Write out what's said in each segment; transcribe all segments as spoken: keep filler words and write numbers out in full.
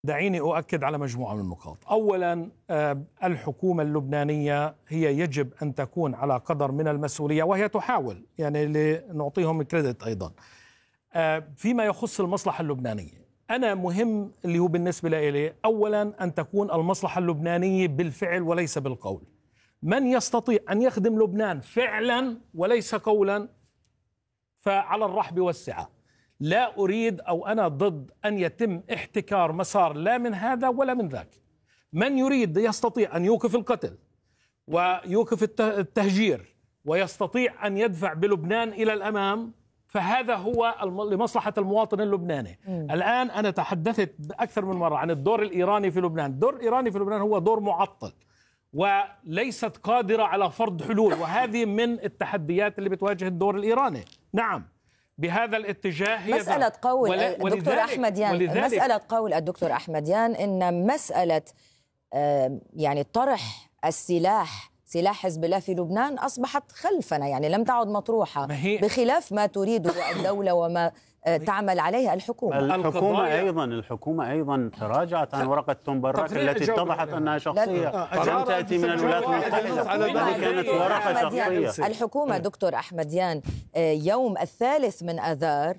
دعيني أؤكد على مجموعة من النقاط. أولا، الحكومة اللبنانية هي يجب أن تكون على قدر من المسؤولية، وهي تحاول، يعني لنعطيهم كريدت أيضا فيما يخص المصلحة اللبنانية. أنا مهم اللي هو بالنسبة لي أولا أن تكون المصلحة اللبنانية بالفعل وليس بالقول. من يستطيع أن يخدم لبنان فعلا وليس قولا فعلى الرحب والسعة. لا أريد أو أنا ضد أن يتم احتكار مسار لا من هذا ولا من ذاك. من يريد يستطيع أن يوقف القتل ويوقف التهجير ويستطيع أن يدفع بلبنان إلى الأمام، فهذا هو لمصلحة المواطن اللبناني. م. الآن أنا تحدثت أكثر من مرة عن الدور الإيراني في لبنان. الدور الإيراني في لبنان هو دور معطل وليست قادرة على فرض حلول، وهذه من التحديات اللي بتواجه الدور الإيراني. نعم، بهذا الاتجاه هي مسألة قول الدكتور أحمديان مسألة قول الدكتور أحمديان إن مسألة يعني طرح السلاح سلاح حزب الله في لبنان أصبحت خلفنا، يعني لم تعد مطروحة، بخلاف ما تريده الدولة وما تعمل عليها الحكومة. الحكومة أيضا الحكومة أيضا تراجعت عن ورقة تومبراك التي اتضحت أنها شخصية لم تأتي من الولايات المتحدة، كانت ورقة شخصية. الحكومة دكتور أحمديان يوم الثالث من آذار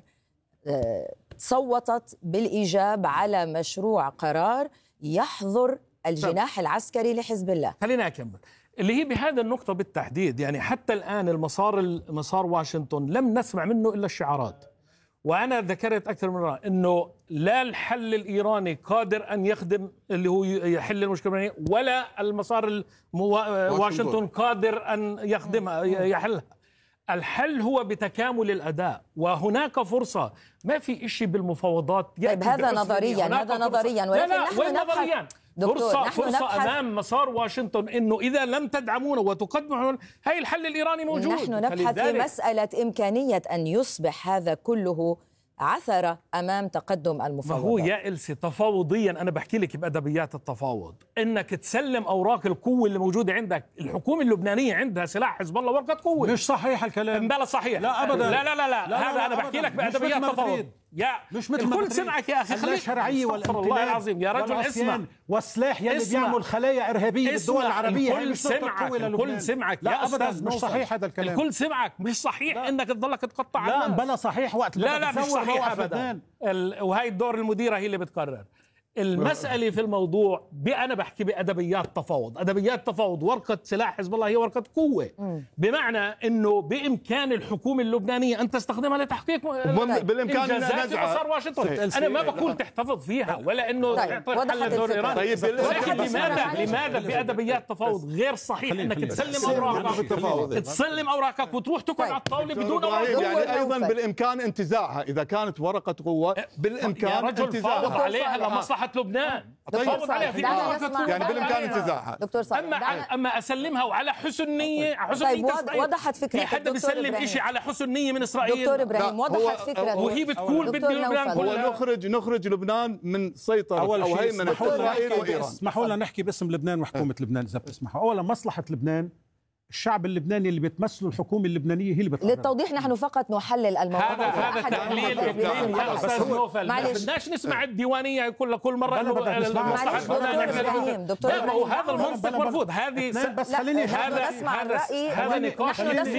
صوتت بالإيجاب على مشروع قرار يحظر الجناح العسكري لحزب الله. خلينا أكمل اللي هي بهذا النقطة بالتحديد. يعني حتى الآن المسار مسار واشنطن لم نسمع منه إلا الشعارات، وأنا ذكرت أكثر من مرة إنه لا الحل الإيراني قادر أن يخدم اللي هو يحل المشكلة، ولا المسار المو... واشنطن قادر أن يخدمها يحلها. الحل هو بتكامل الأداء، وهناك فرصة. ما في إشي بالمفاوضات. طيب هذا نظريا هذا نظريا ولكن لا لا وين نظريا؟ فرصة, فرصة أمام مسار واشنطن إنه إذا لم تدعمونه وتقدموا هاي الحل الإيراني موجود. نحن نبحث في مسألة إمكانية أن يصبح هذا كله عثرة أمام تقدم المفاوضات. ما هو يا إلسي تفاوضيا، أنا بحكي لك بأدبيات التفاوض، إنك تسلم أوراق القوة اللي موجودة عندك. الحكومة اللبنانية عندها سلاح حزب الله ورقة قوة. مش صحيح الكلام. بلا صحيح. لا أبدا. لا لا لا, لا. لا هذا لا أنا بحكي لك بأدبيات التفاوض. يا مش مثل الكل سمعك يا أخي. خلي الشرعية والله العظيم يا رجل اسمع. والسلاح يلي بيعمل خلايا إرهابية بالدول العربية. الكل سمعك. الكل سمعك. لا أبدا مش صحيح هذا الكلام. الكل سمعك. مش صحيح لا. إنك تضلك تقطع. لا بلا صحيح وقت لا لا مش صحيح أبدا. وهي الدور المديرة هي اللي بتقرر. المسألة في الموضوع أنا بحكي بأدبيات تفاوض. أدبيات تفاوض ورقة سلاح حزب الله هي ورقة قوة، بمعنى أنه بإمكان الحكومة اللبنانية أن تستخدمها لتحقيق بالإمكان إنجازات في مسار واشنطن. أنا ما بقول تحتفظ فيها ولا إنه تعطي الدور الإيراني، ولكن لماذا لماذا بأدبيات تفاوض غير صحيح أنك تسلم أوراقك تسلم أوراقك وتروح تقعد على الطاولة بدون أوراق؟ يعني أيضا بالإمكان انتزاعها إذا كانت ورقة قوة، بالإمكان انتزاعها عليها لمصلحة لبنان. تفاوض عليها في يعني بالامكان انتزاعها. دكتور صالح اما اما اسلمها وعلى حسن نيه، حسن طيب نيه اسرائيل. وضحت فكره. في حدا بيسلم شيء على حسن نيه من اسرائيل؟ دكتور ابراهيم وضحت فكره وهي بتقول بدي لبنان كلها. هو نخرج نخرج لبنان من سيطره او هيمنه اسرائيل وايران. اسمحوا لنا نحكي باسم لبنان وحكومه لبنان اذا بتسمحوا. اولا مصلحه لبنان، الشعب اللبناني اللي بيتمثله الحكومة اللبنانية هي اللي بتقرر. للتوضيح نحن فقط نحلل الموضوع. هذا هذا تحليل يا استاذ نوفل. ما بدناش نسمع الديوانية كل كل مرة انه مصلحة لبنان. دكتور ابراهيم هذا المنطق مرفوض. هذه بس خليني هذا هذا نقاش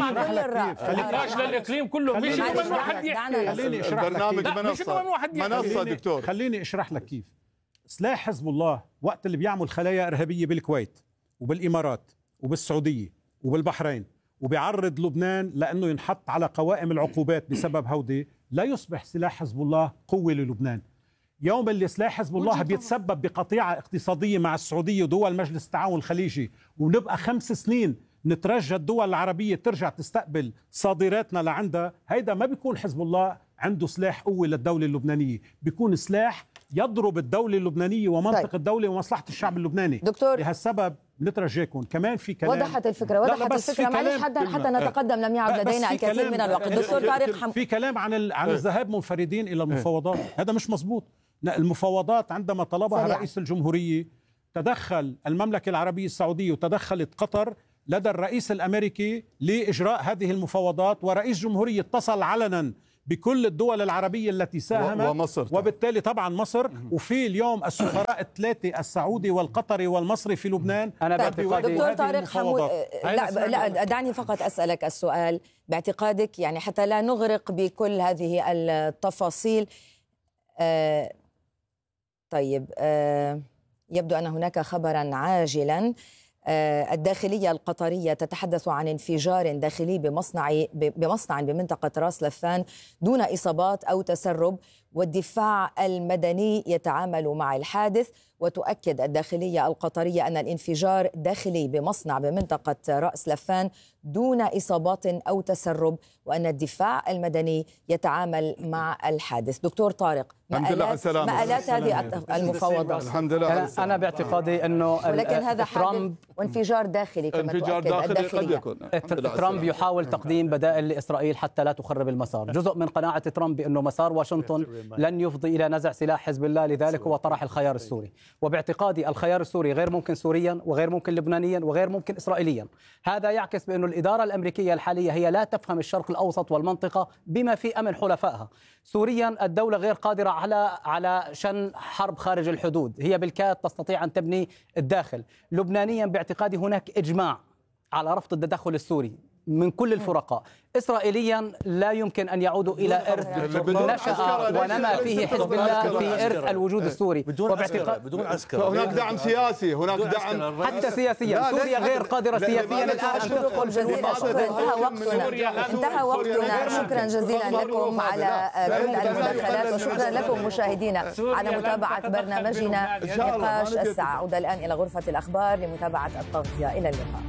نقاش للإقليم كله. مش ممنوع حد يحكي. خليني اشرح برنامج منصة منصة دكتور. خليني اشرح لك كيف سلاح حزب الله وقت اللي بيعمل خلايا إرهابية بالكويت وبالإمارات وبالسعودية وبالبحرين وبيعرض لبنان لأنه ينحط على قوائم العقوبات بسبب هودي، لا يصبح سلاح حزب الله قوة للبنان. يوم اللي سلاح حزب الله بيتسبب بقطيعة اقتصادية مع السعودية ودول مجلس التعاون الخليجي، ونبقى خمس سنين نترجى الدول العربية ترجع تستقبل صادراتنا لعندها، هيدا ما بيكون حزب الله عنده سلاح قوة للدولة اللبنانية، بيكون سلاح يضرب الدولة اللبنانية ومنطق طيب. الدولة ومصلحة الشعب اللبناني. دكتور لهالسبب نترجيكم كمان في كلام. وضحت الفكرة وضحت الفكرة معلش حتى حتى نتقدم، لم يعد لدينا الكثير من الوقت. دكتور طارق حم... في كلام عن ال... عن الذهاب منفردين إلى المفاوضات، هذا مش مزبوط. المفاوضات عندما طلبها سريع. رئيس الجمهورية تدخل المملكة العربية السعودية وتدخلت قطر لدى الرئيس الأمريكي لإجراء هذه المفاوضات، ورئيس جمهورية اتصل علنا بكل الدول العربية التي ساهمت ومصر، وبالتالي طبعا مصر. وفي اليوم السفراء الثلاثة السعودي والقطري والمصري في لبنان. أنا باعتقادي دكتور طارق حمود، لا, لا دعني فقط أسألك السؤال باعتقادك، يعني حتى لا نغرق بكل هذه التفاصيل. آه طيب آه يبدو أن هناك خبرا عاجلا. الداخلية القطرية تتحدث عن انفجار داخلي بمصنع بمصنع بمنطقة راس لفان دون إصابات أو تسرب، والدفاع المدني يتعامل مع الحادث. وتؤكد الداخلية القطرية أن الانفجار داخلي بمصنع بمنطقة رأس لفان دون إصابات أو تسرب، وأن الدفاع المدني يتعامل مع الحادث. دكتور طارق، مآلات, مآلات هذه المفاوضات. الحمد لله. أنا باعتقادي أنه ولكن هذا حادث وانفجار داخلي كما انفجار تؤكد داخلي قد يكون. ترامب يحاول تقديم بدائل لإسرائيل حتى لا تخرب المسار. جزء من قناعة ترامب بأنه مسار واشنطن لن يفضي إلى نزع سلاح حزب الله، لذلك هو طرح الخيار السوري. وباعتقادي الخيار السوري غير ممكن سوريا وغير ممكن لبنانيا وغير ممكن إسرائيليا. هذا يعكس بأنه الإدارة الأمريكية الحالية هي لا تفهم الشرق الأوسط والمنطقة بما في أمن حلفائها. سوريا الدولة غير قادرة على على شن حرب خارج الحدود، هي بالكاد تستطيع أن تبني الداخل. لبنانيا باعتقادي هناك إجماع على رفض التدخل السوري من كل الفرقاء. إسرائيليا لا يمكن أن يعودوا إلى إرث نشأ ونما فيه حزب الله في إرث الوجود السوري بدون عسكر بدون عسكر. فهناك دعم سياسي، هناك دعم حتى سياسيا. سوريا غير قادرة سياسيا الآن أن تدخل جزيلا. انتهى وقتنا انتهى وقتنا شكرا جزيلا لكم على كل المداخلات، وشكرا لكم مشاهدينا على متابعة برنامجنا نقاش الساعة. أعود الآن إلى غرفة الأخبار لمتابعة التغطية. إلى اللقاء.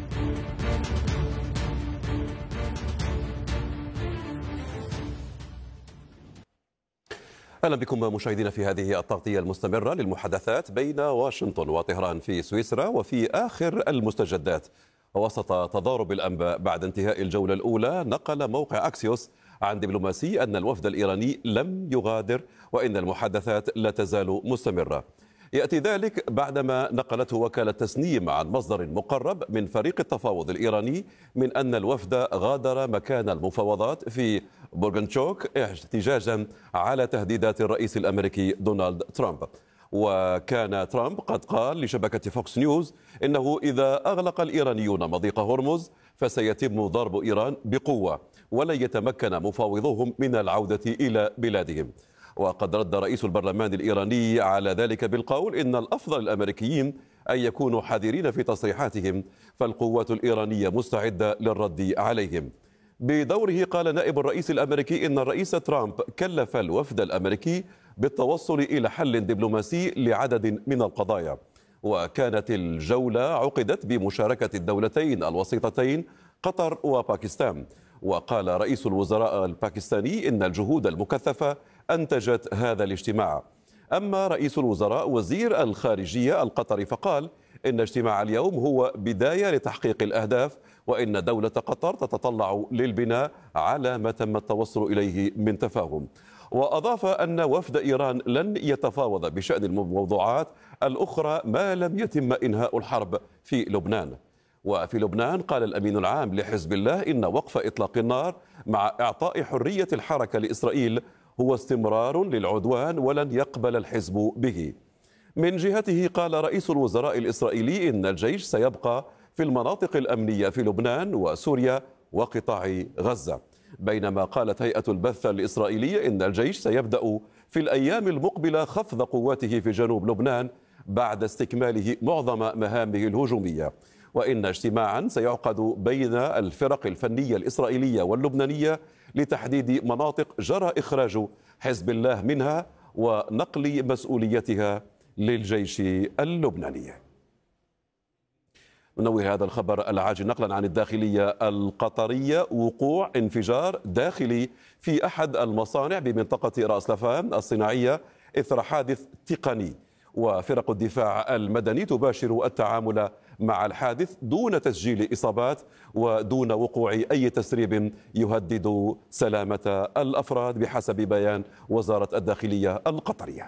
أهلا بكم مشاهدينا في هذه التغطية المستمرة للمحادثات بين واشنطن وطهران في سويسرا وفي آخر المستجدات. وسط تضارب الأنباء بعد انتهاء الجولة الأولى، نقل موقع أكسيوس عن دبلوماسي أن الوفد الإيراني لم يغادر وإن المحادثات لا تزال مستمرة. يأتي ذلك بعدما نقلته وكالة تسنيم عن مصدر مقرب من فريق التفاوض الإيراني من أن الوفد غادر مكان المفاوضات في بورغنشوك احتجاجا على تهديدات الرئيس الأمريكي دونالد ترامب. وكان ترامب قد قال لشبكة فوكس نيوز إنه إذا أغلق الإيرانيون مضيق هرمز فسيتم ضرب إيران بقوة ولن يتمكن مفاوضوهم من العودة إلى بلادهم. وقد رد رئيس البرلمان الإيراني على ذلك بالقول إن الأفضل للأمريكيين أن يكونوا حذرين في تصريحاتهم، فالقوات الإيرانية مستعدة للرد عليهم. بدوره قال نائب الرئيس الأمريكي إن الرئيس ترامب كلف الوفد الأمريكي بالتوصل إلى حل دبلوماسي لعدد من القضايا. وكانت الجولة عقدت بمشاركة الدولتين الوسيطتين قطر وباكستان. وقال رئيس الوزراء الباكستاني إن الجهود المكثفة أنتجت هذا الاجتماع. أما رئيس الوزراء وزير الخارجية القطري فقال إن اجتماع اليوم هو بداية لتحقيق الأهداف، وإن دولة قطر تتطلع للبناء على ما تم التوصل إليه من تفاهم. وأضاف أن وفد إيران لن يتفاوض بشأن الموضوعات الأخرى ما لم يتم إنهاء الحرب في لبنان. وفي لبنان قال الأمين العام لحزب الله إن وقف إطلاق النار مع إعطاء حرية الحركة لإسرائيل هو استمرار للعدوان ولن يقبل الحزب به. من جهته قال رئيس الوزراء الإسرائيلي إن الجيش سيبقى في المناطق الأمنية في لبنان وسوريا وقطاع غزة، بينما قالت هيئة البث الإسرائيلية إن الجيش سيبدأ في الأيام المقبلة خفض قواته في جنوب لبنان بعد استكماله معظم مهامه الهجومية. وإن اجتماعا سيعقد بين الفرق الفنية الإسرائيلية واللبنانية لتحديد مناطق جرى إخراج حزب الله منها ونقل مسؤوليتها للجيش اللبناني. ننوه هذا الخبر العاجل نقلا عن الداخلية القطرية وقوع انفجار داخلي في أحد المصانع بمنطقة رأس لفان الصناعية إثر حادث تقني. وفرق الدفاع المدني تباشر التعامل مع الحادث دون تسجيل إصابات ودون وقوع أي تسريب يهدد سلامة الأفراد بحسب بيان وزارة الداخلية القطرية.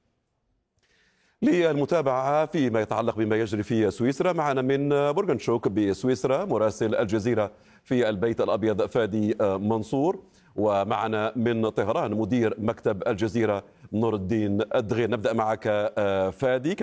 للمتابعة فيما يتعلق بما يجري في سويسرا معنا من بورغنشوك بسويسرا مراسل الجزيرة في البيت الأبيض فادي منصور. ومعنا من طهران مدير مكتب الجزيرة نور الدين الدغير. نبدأ معك فادي.